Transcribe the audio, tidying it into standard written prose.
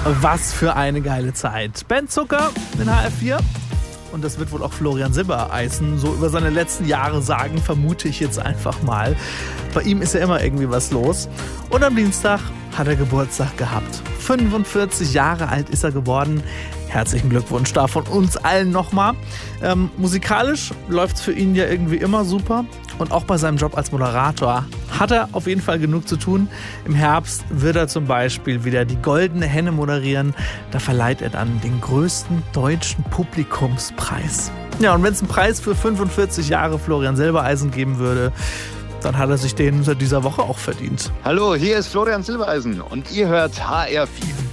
Was für eine geile Zeit. Ben Zucker in HR4. Und das wird wohl auch Florian Silbereisen so über seine letzten Jahre sagen, vermute ich jetzt einfach mal. Bei ihm ist ja immer irgendwie was los. Und am Dienstag hat er Geburtstag gehabt. 45 Jahre alt ist er geworden. Herzlichen Glückwunsch da von uns allen nochmal. Musikalisch läuft es für ihn ja irgendwie immer super. Und auch bei seinem Job als Moderator hat er auf jeden Fall genug zu tun. Im Herbst wird er zum Beispiel wieder die Goldene Henne moderieren. Da verleiht er dann den größten deutschen Publikumspreis. Ja, und wenn es einen Preis für 45 Jahre Florian Silbereisen geben würde, dann hat er sich den seit dieser Woche auch verdient. Hallo, hier ist Florian Silbereisen und ihr hört HR4.